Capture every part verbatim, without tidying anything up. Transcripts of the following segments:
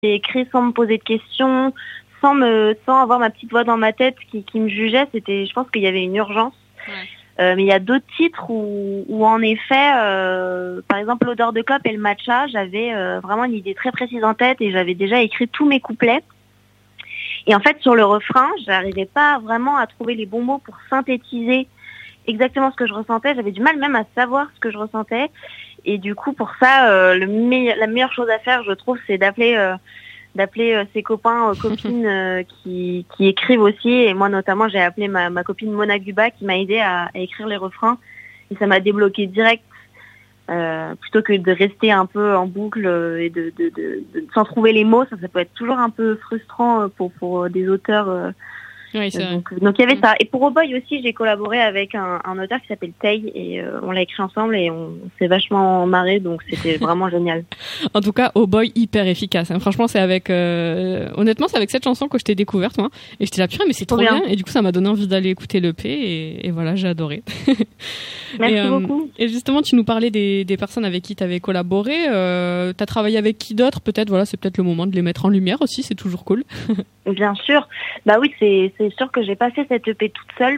J'ai écrit sans me poser de questions, sans me, sans avoir ma petite voix dans ma tête qui, qui me jugeait. C'était, je pense qu'il y avait une urgence. Ouais. Euh, mais il y a d'autres titres où, où en effet, euh, par exemple l'odeur de clope et le matcha, j'avais euh, vraiment une idée très précise en tête et j'avais déjà écrit tous mes couplets. Et en fait, sur le refrain, j'arrivais pas vraiment à trouver les bons mots pour synthétiser exactement ce que je ressentais. J'avais du mal même à savoir ce que je ressentais. Et du coup, pour ça, euh, le me- la meilleure chose à faire, je trouve, c'est d'appeler, euh, d'appeler euh, ses copains, euh, copines euh, qui, qui écrivent aussi. Et moi, notamment, j'ai appelé ma, ma copine Mona Guba qui m'a aidé à, à écrire les refrains. Et ça m'a débloqué direct, euh, plutôt que de rester un peu en boucle euh, et de, de, de, de, sans trouver les mots. Ça, ça peut être toujours un peu frustrant pour, pour des auteurs. Euh, Oui, c'est vrai. Donc, donc il y avait ça. Et pour Oh Boy aussi, j'ai collaboré avec un, un auteur qui s'appelle Tay et euh, on l'a écrit ensemble et on, on s'est vachement marré, donc c'était vraiment génial. En tout cas, Oh Boy, hyper efficace. Hein. Franchement, c'est avec, euh... honnêtement, c'est avec cette chanson que je t'ai découverte, moi. Et j'étais là, purée, mais c'est trop bien. bien. Et du coup, ça m'a donné envie d'aller écouter l'E P et, et voilà, j'ai adoré. Merci et, euh, beaucoup. Et justement, tu nous parlais des, des personnes avec qui tu avais collaboré. Euh, t'as travaillé avec qui d'autre? Peut-être, voilà, c'est peut-être le moment de les mettre en lumière aussi. C'est toujours cool. Bien sûr. Bah oui, c'est, c'est sûr que j'ai pas fait cette E P toute seule.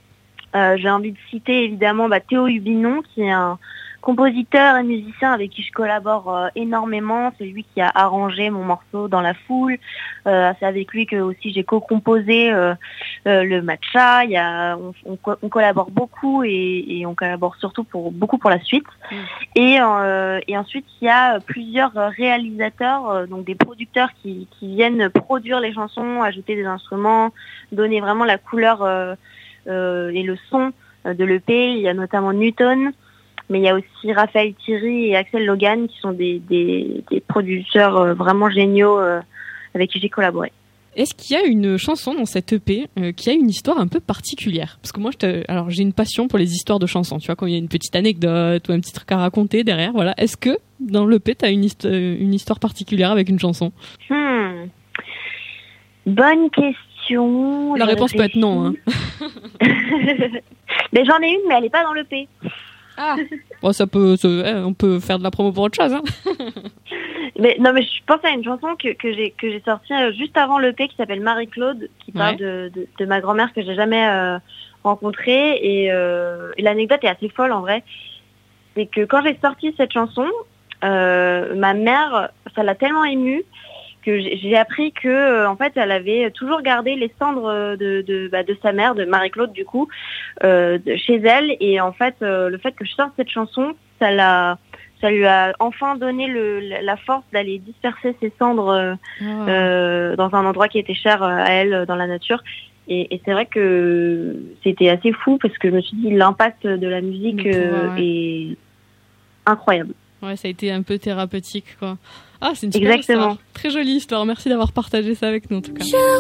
Euh, j'ai envie de citer évidemment bah, Théo Hubinon, qui est un compositeur et musicien avec qui je collabore euh, énormément. C'est lui qui a arrangé mon morceau Dans la foule. Euh, c'est avec lui que aussi j'ai co-composé euh, euh, le matcha. Il y a, on, on, on collabore beaucoup et, et on collabore surtout pour beaucoup pour la suite. Mmh. Et, euh, et ensuite il y a plusieurs réalisateurs, euh, donc des producteurs qui, qui viennent produire les chansons, ajouter des instruments, donner vraiment la couleur euh, euh, et le son de l'E P. Il y a notamment Newton. Mais il y a aussi Raphaël Thierry et Axel Logan qui sont des, des, des producteurs euh, vraiment géniaux euh, avec qui j'ai collaboré. Est-ce qu'il y a une chanson dans cette E P euh, qui a une histoire un peu particulière? Parce que moi, je te... alors j'ai une passion pour les histoires de chansons. Tu vois, quand il y a une petite anecdote ou un petit truc à raconter derrière, voilà. Est-ce que dans l'E P, tu as une, hist- une histoire particulière avec une chanson? hmm. Bonne question. La réponse peut être non. Hein. Mais j'en ai une, mais elle n'est pas dans l'E P. Ah. Bon, ça peut, ça, on peut faire de la promo pour autre chose, hein. Mais non, mais je pense à une chanson que, que j'ai que j'ai sortie juste avant l'E P qui s'appelle Marie-Claude, qui parle ouais. de, de de ma grand-mère que j'ai jamais euh, rencontrée et, euh, et l'anecdote est assez folle en vrai. C'est que quand j'ai sorti cette chanson, euh, ma mère, ça l'a tellement émue que j'ai appris que euh, en fait elle avait toujours gardé les cendres de de, bah, de sa mère, de Marie-Claude du coup, euh, de, chez elle et en fait euh, le fait que je sorte cette chanson, ça l'a ça lui a enfin donné le la force d'aller disperser ses cendres euh, oh. euh, dans un endroit qui était cher à elle dans la nature. Et, et c'est vrai que c'était assez fou parce que je me suis dit l'impact de la musique euh, ouais. est incroyable. Ouais, ça a été un peu thérapeutique, quoi. Ah, c'est une super Exactement. Histoire. Très jolie histoire. Merci d'avoir partagé ça avec nous, en tout cas.